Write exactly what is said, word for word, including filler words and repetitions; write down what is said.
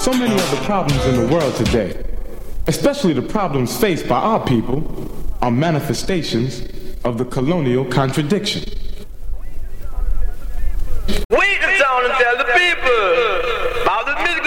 So many of the problems in the world today, especially the problems faced by our people, are manifestations of the colonial contradiction. We can tell and tell the people about the